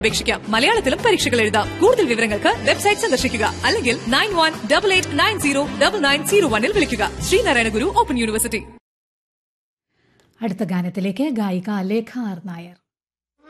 അപേക്ഷിക്കാം. മലയാളത്തിലും പരീക്ഷകൾ എഴുതാം. കൂടുതൽ വിവരങ്ങൾക്ക് വെബ്സൈറ്റ് സന്ദർശിക്കുക. അല്ലെങ്കിൽ 9188909901 വിളിക്കുക. ശ്രീനാരായണ ഗുരു ഓപ്പൺ യൂണിവേഴ്സിറ്റി. അടുത്ത ഗാനത്തിലേക്ക് ഗായിക ലേഖ ആർ നായർ.